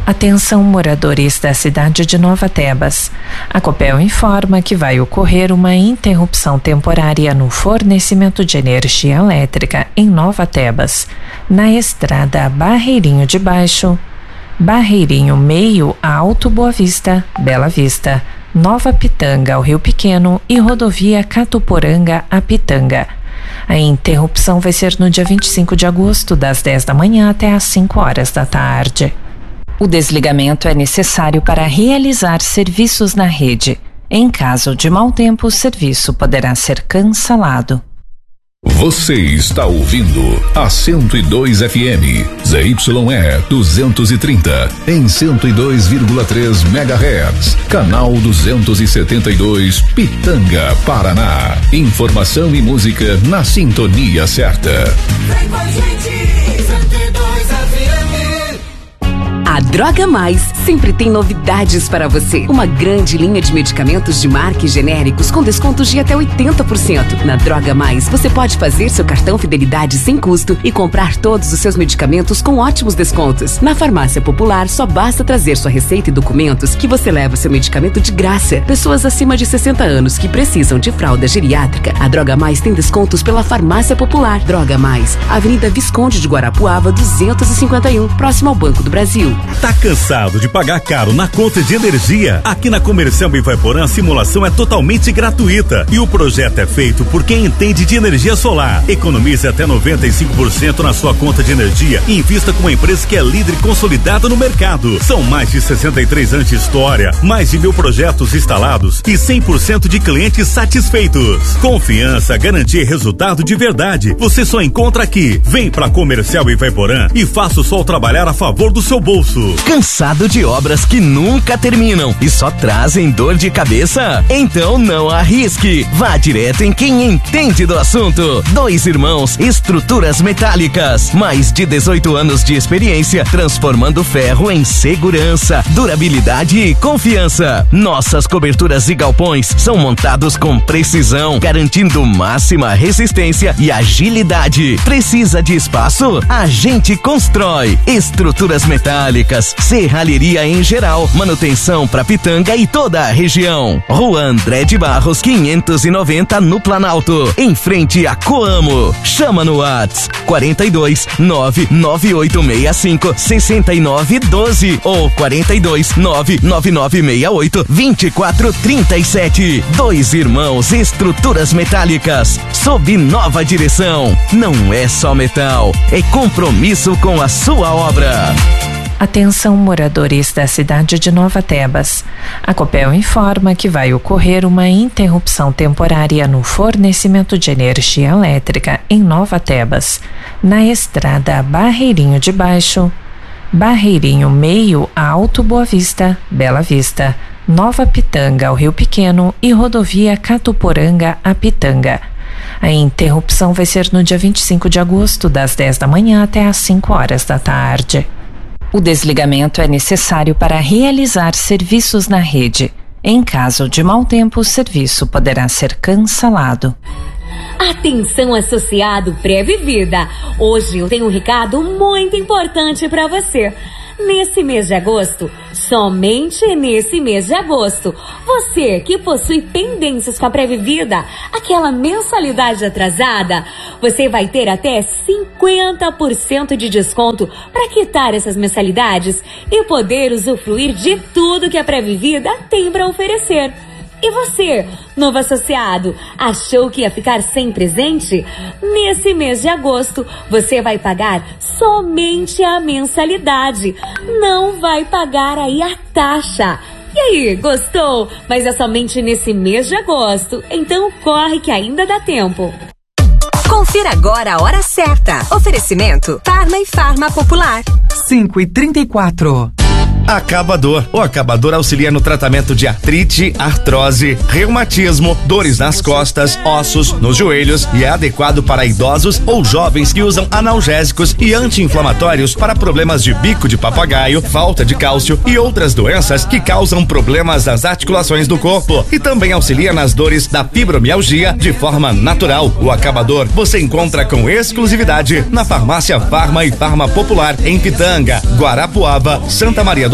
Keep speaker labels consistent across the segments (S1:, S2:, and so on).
S1: Atenção, moradores da cidade de Nova Tebas. A Copel informa que vai ocorrer uma interrupção temporária no fornecimento de energia elétrica em Nova Tebas, na estrada Barreirinho de Baixo, Barreirinho Meio a Alto Boa Vista, Bela Vista, Nova Pitanga ao Rio Pequeno e rodovia Catuporanga a Pitanga. A interrupção vai ser no dia 25 de agosto, das 10 da manhã até às 5 horas da tarde. O desligamento é necessário para realizar serviços na rede. Em caso de mau tempo, o serviço poderá ser cancelado.
S2: Você está ouvindo a 102 FM, ZYE 230, em 102,3 MHz, canal 272, Pitanga, Paraná. Informação e música na sintonia certa.
S3: Vem com a gente, 102 FM.
S4: A Droga Mais sempre tem novidades para você. Uma grande linha de medicamentos de marca e genéricos com descontos de até 80%. Na Droga Mais, você pode fazer seu cartão Fidelidade sem custo e comprar todos os seus medicamentos com ótimos descontos. Na Farmácia Popular, só basta trazer sua receita e documentos que você leva seu medicamento de graça. Pessoas acima de 60 anos que precisam de fralda geriátrica, a Droga Mais tem descontos pela Farmácia Popular. Droga Mais, Avenida Visconde de Guarapuava, 251, próximo ao Banco do Brasil.
S5: Tá cansado de pagar caro na conta de energia? Aqui na Comercial Ivaiporã a simulação é totalmente gratuita e o projeto é feito por quem entende de energia solar. Economize até 95% na sua conta de energia e invista com uma empresa que é líder e consolidada no mercado. São mais de 63 anos de história, mais de 1000 projetos instalados e 100% de clientes satisfeitos. Confiança, garantia e resultado de verdade. Você só encontra aqui. Vem pra Comercial Ivaiporã e faça o sol trabalhar a favor do seu bolso.
S6: Cansado de obras que nunca terminam e só trazem dor de cabeça? Então não arrisque. Vá direto em quem entende do assunto. Dois Irmãos Estruturas Metálicas. Mais de 18 anos de experiência transformando ferro em segurança, durabilidade e confiança. Nossas coberturas e galpões são montados com precisão, garantindo máxima resistência e agilidade. Precisa de espaço? A gente constrói. Estruturas metálicas, serralheria em geral, manutenção para Pitanga e toda a região. Rua André de Barros 590 no Planalto, em frente a Coamo. Chama no Whats 42 99865 6912 ou 42 99968 2437. Dois Irmãos Estruturas Metálicas, sob nova direção. Não é só metal, é compromisso com a sua obra.
S1: Atenção, moradores da cidade de Nova Tebas. A Copel informa que vai ocorrer uma interrupção temporária no fornecimento de energia elétrica em Nova Tebas, na estrada Barreirinho de Baixo, Barreirinho Meio a Alto Boa Vista, Bela Vista, Nova Pitanga ao Rio Pequeno e rodovia Catuporanga a Pitanga. A interrupção vai ser no dia 25 de agosto, das 10 da manhã até às 5 horas da tarde. O desligamento é necessário para realizar serviços na rede. Em caso de mau tempo, o serviço poderá ser cancelado.
S7: Atenção, associado Pré-Vivida! Hoje eu tenho um recado muito importante para você. Nesse mês de agosto, somente nesse mês de agosto, você que possui pendências com a Pré-Vivida, aquela mensalidade atrasada, você vai ter até 50% de desconto para quitar essas mensalidades e poder usufruir de tudo que a Pré-Vivida tem para oferecer. E você, novo associado, achou que ia ficar sem presente? Nesse mês de agosto, você vai pagar somente a mensalidade. Não vai pagar aí a taxa. E aí, gostou? Mas é somente nesse mês de agosto. Então corre que ainda dá tempo.
S8: Confira agora a hora certa. Oferecimento Parma e Farma Popular.
S6: 5h34.
S9: Acabador. O Acabador auxilia no tratamento de artrite, artrose, reumatismo, dores nas costas, ossos, nos joelhos e é adequado para idosos ou jovens que usam analgésicos e anti-inflamatórios para problemas de bico de papagaio, falta de cálcio e outras doenças que causam problemas nas articulações do corpo e também auxilia nas dores da fibromialgia de forma natural. O Acabador você encontra com exclusividade na Farmácia Farma e Farma Popular em Pitanga, Guarapuava, Santa Maria do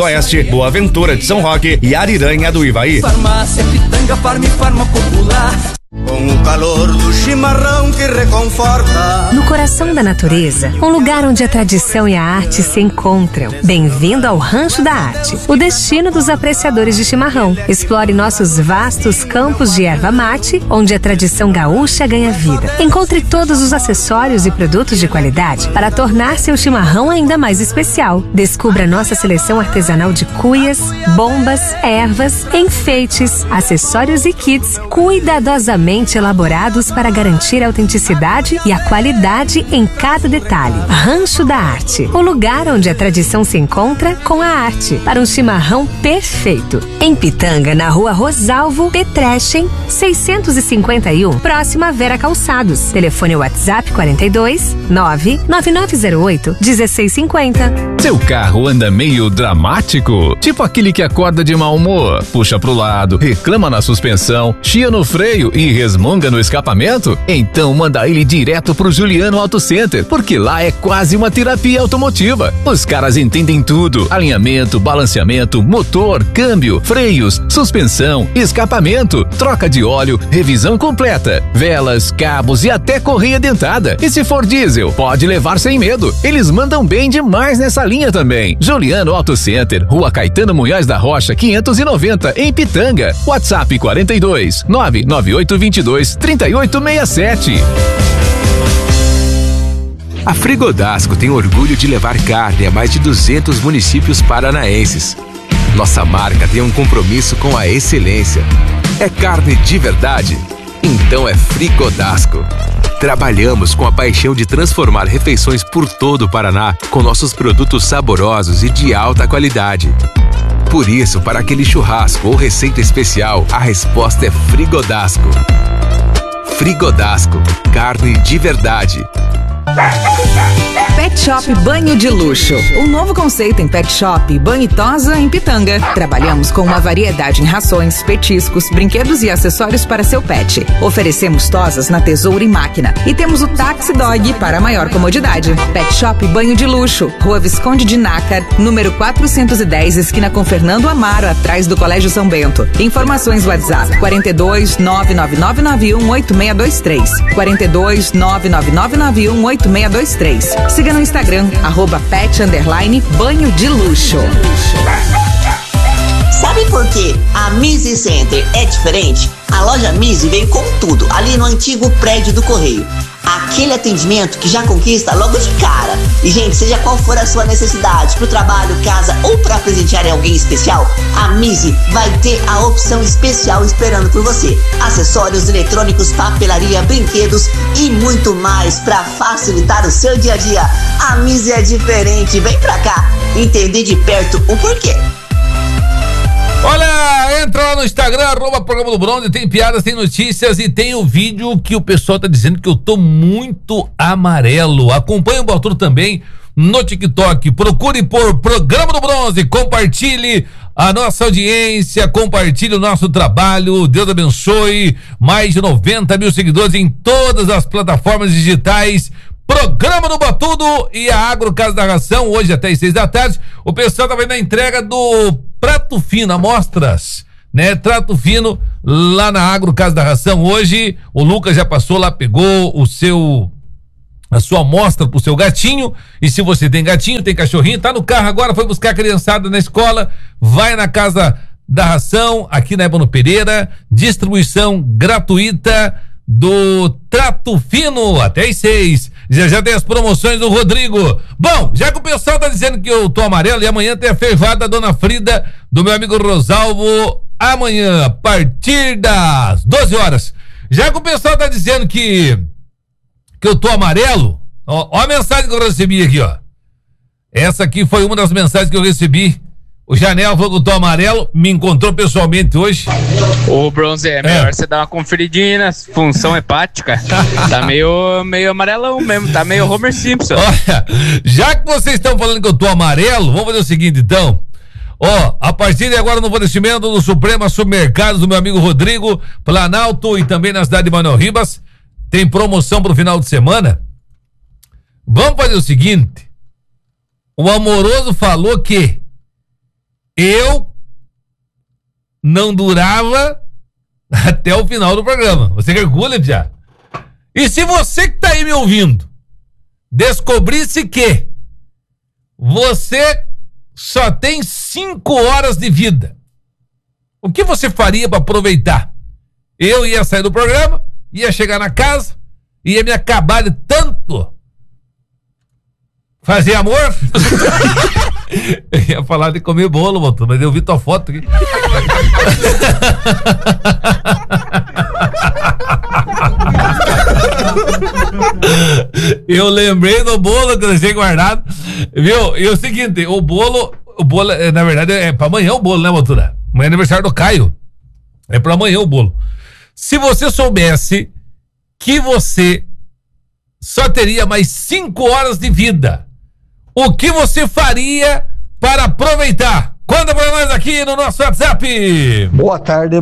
S9: Oeste, Boa Ventura de São Roque e Ariranha do Ivaí.
S3: Farmácia Pitanga, Farma e Farma Popular. Com o calor do chimarrão que reconforta.
S8: No coração da natureza, um lugar onde a tradição e a arte se encontram. Bem-vindo ao Rancho da Arte, o destino dos apreciadores de chimarrão. Explore nossos vastos campos de erva mate, onde a tradição gaúcha ganha vida. Encontre todos os acessórios e produtos de qualidade para tornar seu chimarrão ainda mais especial. Descubra nossa seleção artesanal de cuias, bombas, ervas, enfeites, acessórios e kits cuidadosamente elaborados para garantir a autenticidade e a qualidade em cada detalhe. Rancho da Arte, o lugar onde a tradição se encontra com a arte, para um chimarrão perfeito. Em Pitanga, na Rua Rosalvo Petrechen, 651, próxima a Vera Calçados. Telefone WhatsApp 42 99908 1650.
S10: Seu carro anda meio dramático? Tipo aquele que acorda de mau humor, puxa pro lado, reclama na suspensão, chia no freio e resmunga no escapamento? Então manda ele direto pro Juliano Auto Center, porque lá é quase uma terapia automotiva. Os caras entendem tudo: alinhamento, balanceamento, motor, câmbio, freios, suspensão, escapamento, troca de óleo, revisão completa, velas, cabos e até correia dentada. E se for diesel, pode levar sem medo. Eles mandam bem demais nessa linha também. Juliano Auto Center, Rua Caetano Munhoz da Rocha, 590, em Pitanga. WhatsApp 42 99822 3867.
S11: A Frigodasco tem orgulho de levar carne a mais de 200 municípios paranaenses. Nossa marca tem um compromisso com a excelência. É carne de verdade? Então é Frigodasco. Trabalhamos com a paixão de transformar refeições por todo o Paraná com nossos produtos saborosos e de alta qualidade. Por isso, para aquele churrasco ou receita especial, a resposta é Frigodasco. Frigodasco, carne de verdade.
S12: Pet Shop Banho de Luxo. Um novo conceito em Pet Shop Banho e Tosa em Pitanga. Trabalhamos com uma variedade em rações, petiscos, brinquedos e acessórios para seu pet. Oferecemos tosas na tesoura e máquina. E temos o Taxi Dog para maior comodidade. Pet Shop Banho de Luxo, Rua Visconde de Nácar, número 410, esquina com Fernando Amaro, atrás do Colégio São Bento. Informações WhatsApp 42 99991 8623. 42 99991 8623. Siga no Instagram, @pet_banho de luxo.
S13: Sabe por que a Mizzy Center é diferente? A loja Mizzy vem com tudo, ali no antigo prédio do Correio. Aquele atendimento que já conquista logo de cara. E, gente, seja qual for a sua necessidade, pro trabalho, casa ou para presentear alguém especial, a Mizzy vai ter a opção especial esperando por você. Acessórios eletrônicos, papelaria, brinquedos e muito mais para facilitar o seu dia a dia. A Mizzy é diferente, vem pra cá entender de perto o porquê.
S14: Olha, entra lá no Instagram, @programa do Bronze, tem piadas, tem notícias e tem o vídeo que o pessoal tá dizendo que eu tô muito amarelo. Acompanhe o Arthur também no TikTok, procure por Programa do Bronze, compartilhe a nossa audiência, compartilhe o nosso trabalho, Deus abençoe, mais de 90 mil seguidores em todas as plataformas digitais. Programa do Batudo e a Agro Casa da Ração, hoje até às 6 da tarde, o pessoal tá vendo a entrega do Prato Fino, amostras, né? Trato Fino lá na Agro Casa da Ração. Hoje o Lucas já passou lá, pegou a sua amostra pro seu gatinho. E se você tem gatinho, tem cachorrinho, tá no carro agora, foi buscar a criançada na escola, vai na Casa da Ração, aqui na Ébano Pereira, distribuição gratuita do Trato Fino até às 6. Já tem as promoções do Rodrigo. Bom, já que o pessoal tá dizendo que eu tô amarelo, e amanhã tem a feijoada da Dona Frida, do meu amigo Rosalvo, amanhã, a partir das 12 horas. Já que o pessoal tá dizendo que eu tô amarelo, ó a mensagem que eu recebi aqui, ó. Essa aqui foi uma das mensagens que eu recebi. O Janel falou que eu tô amarelo, me encontrou pessoalmente hoje.
S15: Ô, Bronze, é melhor você dar uma conferidinha na função hepática. Tá meio amarelão mesmo, tá meio Homer Simpson.
S14: Olha, já que vocês estão falando que eu tô amarelo, vamos fazer o seguinte então. Ó, a partir de agora no fornecimento do Suprema Supermercados do meu amigo Rodrigo, Planalto e também na cidade de Manuel Ribas, tem promoção pro final de semana. Vamos fazer o seguinte. O Amoroso falou que eu não durava até o final do programa. Você calcula, já. E se você que tá aí me ouvindo descobrisse que você só tem 5 horas de vida, o que você faria para aproveitar? Eu ia sair do programa, ia chegar na casa, ia me acabar de tanto fazer amor. Eu ia falar de comer bolo, motor, mas eu vi tua foto aqui. Eu lembrei do bolo que eu deixei guardado, viu? E o seguinte, o bolo, na verdade, é pra amanhã o bolo, né, motora? Amanhã é aniversário do Caio. É pra amanhã o bolo. Se você soubesse que você só teria mais 5 horas de vida, o que você faria para aproveitar? Conta pra nós aqui no nosso WhatsApp.
S16: Boa tarde,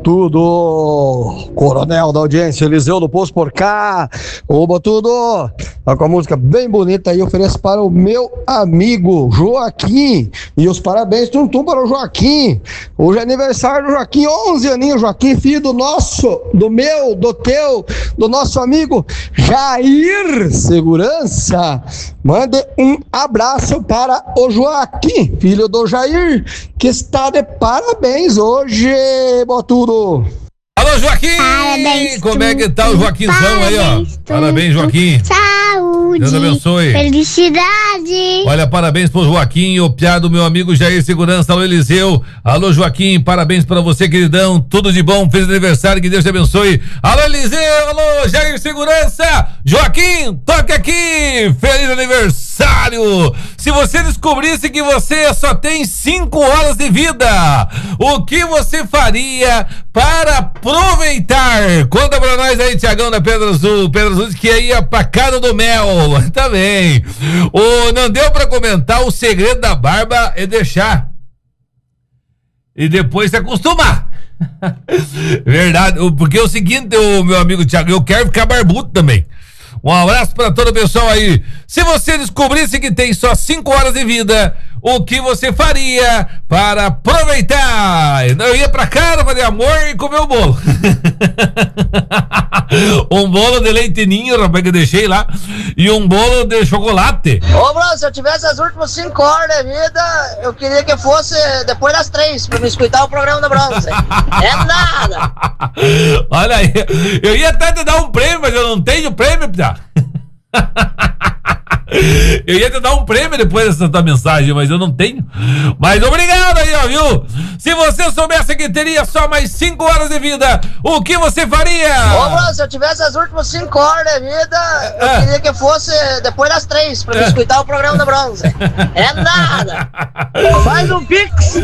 S16: Botudo. Coronel da audiência, Eliseu do Poço por cá. Ô, Botudo, tá com a música bem bonita aí, ofereço para o meu amigo Joaquim. E os parabéns, tum para o Joaquim. Hoje é aniversário do Joaquim, 11 aninhos, Joaquim, filho do nosso, do meu, do teu, do nosso amigo Jair Segurança. Mande um abraço para o Joaquim, filho do Jair, que está de parabéns hoje, Botudo.
S14: Alô, Joaquim!
S17: Parabéns,
S14: como é que tá o Joaquinzão aí, ó? Parabéns, Joaquim.
S17: Saúde.
S14: Deus abençoe.
S17: Felicidade.
S14: Olha, parabéns pro Joaquim, o piado, meu amigo Jair Segurança, alô, Eliseu. Alô, Joaquim, parabéns pra você, queridão. Tudo de bom, feliz aniversário, que Deus te abençoe. Alô, Eliseu, alô, Jair Segurança. Joaquim, toque aqui. Feliz aniversário. Se você descobrisse que você só tem 5 horas de vida, o que você faria para aproveitar? Conta pra nós aí, Tiagão da Pedra Azul. Pedra Azul que ia pra casa do mel. Tá bem. Não deu pra comentar, o segredo da barba é deixar e depois se acostumar. Verdade, porque é o seguinte, meu amigo Tiago, eu quero ficar barbudo também. Um abraço pra todo o pessoal aí. Se você descobrisse que tem só 5 horas de vida, o que você faria para aproveitar? Eu ia pra casa fazer amor e comer o bolo. Um bolo de leite ninho, rapaz, que eu deixei lá, e um bolo de chocolate.
S18: Ô, Bruno, se eu tivesse as últimas 5 horas de vida, eu queria que fosse depois das 3, pra me escutar o programa da Bronze. É nada.
S14: Olha aí, eu ia até te dar um prêmio, mas eu não tenho prêmio, Pia. Eu ia te dar um prêmio depois dessa tua mensagem, mas eu não tenho. Mas obrigado aí, ó, viu? Se você soubesse que teria só mais 5 horas de vida, o que você faria?
S18: Ô, Bruno, se eu tivesse as últimas 5 horas de vida, eu queria que fosse depois das 3, pra me escutar o programa da Bronze. É nada. Mais um Pix.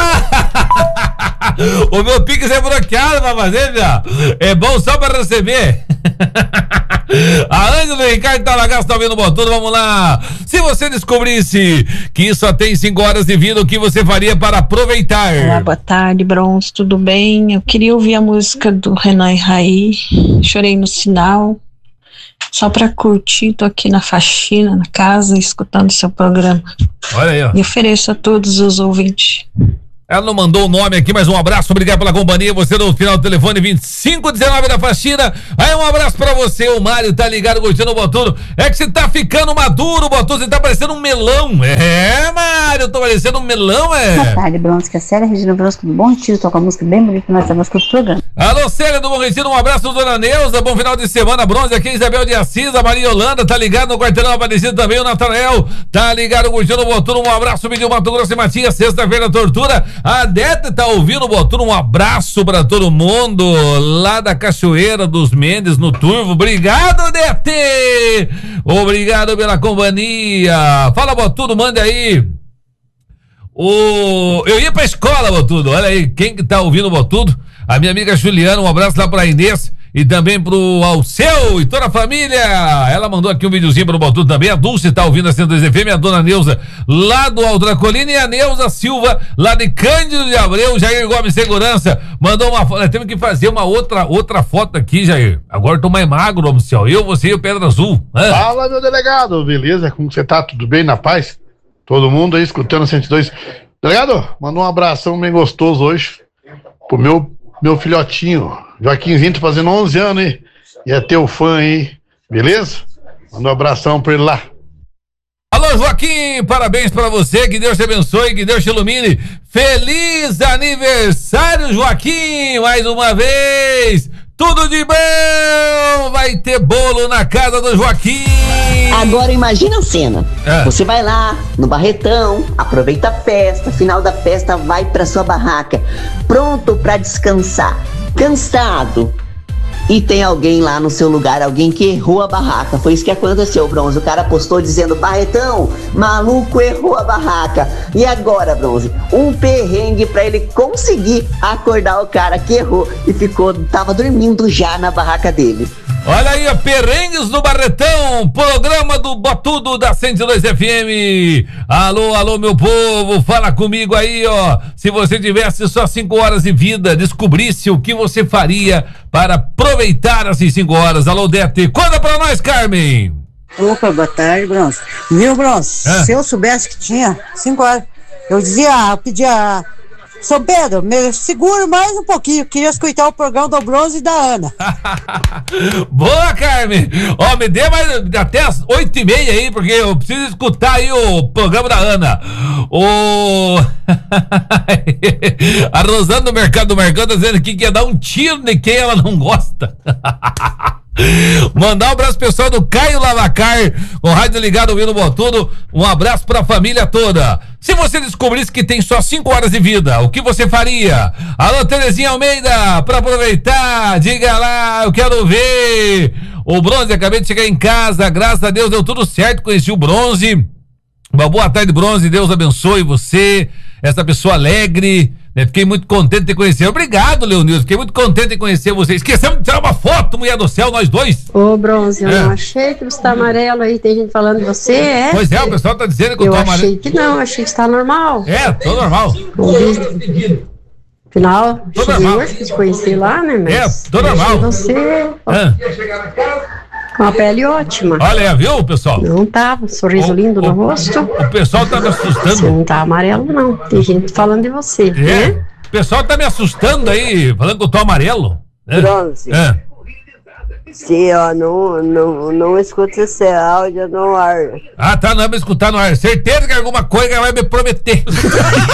S14: O meu Pix é bloqueado pra fazer, já. É bom só pra receber. A Ângela e Ricardo Talagaço tá ouvindo o Botudo, vamos lá. Se você descobrisse que só tem 5 horas de vida, o que você faria para aproveitar?
S19: Olá, boa tarde, Bronze, tudo bem? Eu queria ouvir a música do Renan e Raí, Chorei no Sinal, só pra curtir, tô aqui na faxina, na casa, escutando seu programa.
S14: Olha aí, ó.
S19: E ofereço a todos os ouvintes.
S14: Ela não mandou o nome aqui, mas um abraço, obrigado pela companhia. Você no final do telefone 2519 da faxina. Aí um abraço pra você, o Mário tá ligado, curtindo o Botudo. É que você tá ficando maduro, Botudo, você tá parecendo um melão. É, Mário, tô parecendo um melão, é.
S20: Boa tarde, Bronze, que é a Célia Regina Brosco do Bom Retiro, toca uma música bem bonita, nós estamos com o programa.
S14: Alô, Célia do Bom Retiro, um abraço, dona Neuza, bom final de semana, Bronze, aqui Isabel de Assis, a Maria Holanda, tá ligado no Quarteirão Aparecido também, o Natanael, tá ligado, curtindo o Botudo, um abraço, pediu Mato Grosso e Matias, sexta-feira, tortura, a Dete tá ouvindo o Botudo, um abraço pra todo mundo, lá da Cachoeira dos Mendes, no Turvo, obrigado, Dete, obrigado pela companhia, fala, Botudo, mande aí. Eu ia pra escola, Botudo, olha aí, quem que tá ouvindo o Botudo? A minha amiga Juliana, um abraço lá pra Inês e também pro Alceu e toda a família. Ela mandou aqui um videozinho pro Botudo também. A Dulce tá ouvindo a 102 FM, a dona Neuza lá do Alto da Colina e a Neuza Silva lá de Cândido de Abreu. Jair Gomes Segurança mandou uma foto. Nós temos que fazer uma outra foto aqui, Jair. Agora eu tô mais magro, oficial. Eu, você e o Pedra Azul.
S21: Fala, meu delegado, beleza? Como você tá? Tudo bem, na paz? Todo mundo aí escutando 102. Delegado, manda um abração bem gostoso hoje pro meu filhotinho, Joaquimzinho, tá fazendo 11 anos, hein? E é teu fã aí, beleza? Manda um abração pra ele lá.
S14: Alô, Joaquim, parabéns pra você, que Deus te abençoe, que Deus te ilumine. Feliz aniversário, Joaquim, mais uma vez. Tudo de bom, vai ter bolo na casa do Joaquim.
S13: Agora imagina a cena. Você vai lá no Barretão, aproveita a festa, final da festa vai pra sua barraca, pronto pra descansar, cansado. E tem alguém lá no seu lugar, alguém que errou a barraca. Foi isso que aconteceu, Bronze. O cara postou dizendo: Barretão, maluco errou a barraca. E agora, Bronze? Um perrengue pra ele conseguir acordar o cara que errou e tava dormindo já na barraca dele.
S14: Olha aí, ó, perrengues do Barretão, programa do Botudo da 102 FM. Alô, meu povo, fala comigo aí, ó. Se você tivesse só 5 horas de vida, descobrisse o que você faria para aproveitar essas 5 horas. Alô, Dete, conta pra nós, Carmen.
S22: Opa, boa tarde, Bronze. Viu, Bronze? Se eu soubesse que tinha 5 horas, eu pedia... São Pedro, me segura mais um pouquinho, queria escutar o programa do Bronze e da Ana.
S14: Boa, Carmen. Ó, me dê mais até as 8h30 aí, porque eu preciso escutar aí o programa da Ana. A Rosana do Mercado tá dizendo aqui que ia dar um tiro de quem ela não gosta. Mandar um abraço pessoal do Caio Lavacar, com o rádio ligado ouvindo o Botudo. Um abraço pra família toda. Se você descobrisse que tem só 5 horas de vida, o que você faria? Alô, Terezinha Almeida, pra aproveitar, diga lá, eu quero ver. O Bronze, acabei de chegar em casa, graças a Deus deu tudo certo, conheci o Bronze. Uma boa tarde, Bronze, Deus abençoe você, essa pessoa alegre, né? Fiquei muito contente de te conhecer. Obrigado, Leonilson, fiquei muito contente de conhecer você. Esquecemos de tirar uma foto, mulher do céu, nós dois.
S23: Ô, Bronze, eu não achei que você tá amarelo aí, tem gente falando de você, é?
S14: Pois é, o pessoal tá dizendo que eu tô amarelo.
S23: Eu achei que não, achei que você tá normal.
S14: Tô normal.
S23: Afinal, cheguei hoje pra te conhecer lá, né? Mas
S14: tô normal.
S23: Você... Com a pele ótima.
S14: Olha, viu, pessoal?
S23: Não tava, sorriso lindo no rosto.
S14: O pessoal tá me assustando.
S23: Você não tá amarelo, não. Tem gente falando de você, né?
S14: O pessoal tá me assustando aí, falando que eu tô amarelo.
S22: Bronze. Se eu não escuto esse áudio no ar.
S14: Tá, não é pra escutar no ar. Certeza que alguma coisa vai me prometer.